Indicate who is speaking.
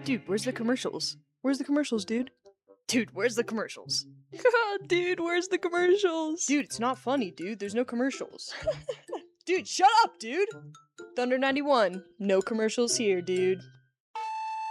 Speaker 1: Dude, where's the commercials? Where's the commercials, dude? Dude, where's the commercials? Dude, where's the commercials? Dude, it's not funny, dude. There's no commercials. Dude, shut up, dude! Thunder 91, no commercials here, dude.